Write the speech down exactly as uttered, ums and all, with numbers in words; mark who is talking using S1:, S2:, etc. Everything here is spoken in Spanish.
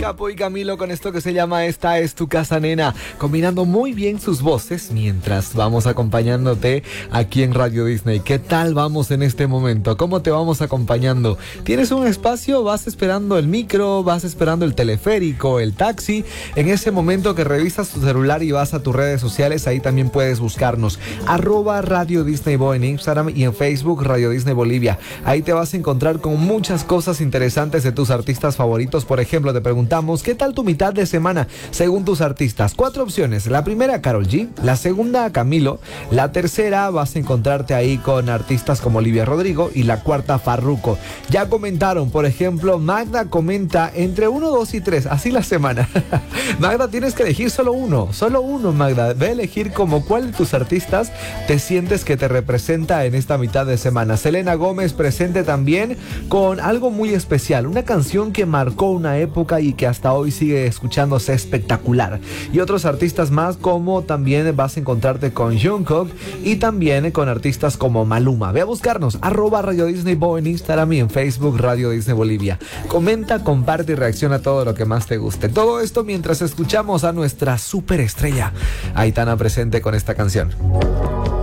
S1: Capo y Camilo con esto que se llama Esta es tu casa, nena, combinando muy bien sus voces mientras vamos acompañándote aquí en Radio Disney. ¿Qué tal vamos en este momento? ¿Cómo te vamos acompañando? ¿Tienes un espacio? ¿Vas esperando el micro? ¿Vas esperando el teleférico, el taxi? En ese momento que revisas tu celular y vas a tus redes sociales, ahí también puedes buscarnos. Arroba Radio Disney Bo en Instagram y en Facebook Radio Disney Bolivia. Ahí te vas a encontrar con muchas cosas interesantes de tus artistas favoritos. Por ejemplo, te preguntamos, ¿qué tal tu mitad de semana según tus artistas? Cuatro opciones. La primera, Karol G. La segunda, Camilo. La tercera, vas a encontrarte ahí con artistas como Olivia Rodrigo. Y la cuarta, Farruko. Ya comentaron, por ejemplo, Magda comenta entre uno, dos y tres. Así la semana. Magda, tienes que elegir solo uno. Solo uno, Magda. Ve a elegir como cuál de tus artistas te sientes que te representa en esta mitad de semana. Selena Gómez presente también con algo muy especial. Una canción que marcó una época y que hasta hoy sigue escuchándose espectacular. Y otros artistas más, como también vas a encontrarte con Jungkook y también con artistas como Maluma. Ve a buscarnos, arroba Radio Disney Bo en Instagram y en Facebook Radio Disney Bolivia. Comenta, comparte y reacciona a todo lo que más te guste. Todo esto mientras escuchamos a nuestra superestrella Aitana presente con esta canción.